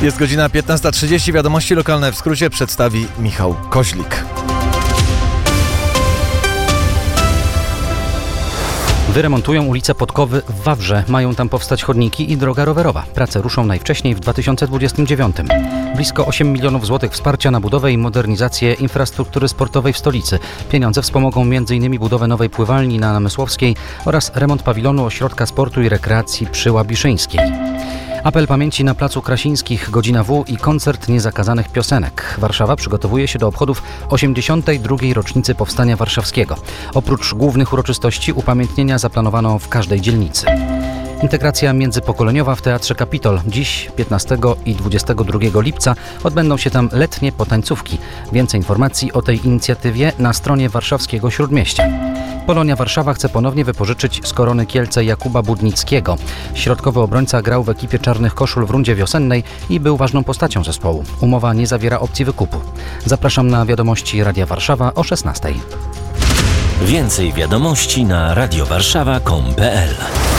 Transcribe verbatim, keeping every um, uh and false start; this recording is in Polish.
Jest godzina piętnasta trzydzieści. Wiadomości lokalne w skrócie przedstawi Michał Koźlik. Wyremontują ulicę Podkowy w Wawrze. Mają tam powstać chodniki i droga rowerowa. Prace ruszą najwcześniej w dwa tysiące dwudziestym dziewiątym. Blisko osiem milionów złotych wsparcia na budowę i modernizację infrastruktury sportowej w stolicy. Pieniądze wspomogą m in budowę nowej pływalni na Namysłowskiej oraz remont pawilonu Ośrodka Sportu i Rekreacji przy Łabiszyńskiej. Apel pamięci na Placu Krasińskich, godzina W i koncert niezakazanych piosenek. Warszawa przygotowuje się do obchodów osiemdziesiątej drugiej rocznicy Powstania Warszawskiego. Oprócz głównych uroczystości upamiętnienia zaplanowano w każdej dzielnicy. Integracja międzypokoleniowa w Teatrze Kapitol. Dziś, piętnastego i dwudziestego drugiego lipca, odbędą się tam letnie potańcówki. Więcej informacji o tej inicjatywie na stronie warszawskiego Śródmieścia. Polonia Warszawa chce ponownie wypożyczyć z Korony Kielce Jakuba Budnickiego. Środkowy obrońca grał w ekipie Czarnych Koszul w rundzie wiosennej i był ważną postacią zespołu. Umowa nie zawiera opcji wykupu. Zapraszam na wiadomości Radia Warszawa o szesnastej. Więcej wiadomości na radiowarszawa kropka com kropka pe el.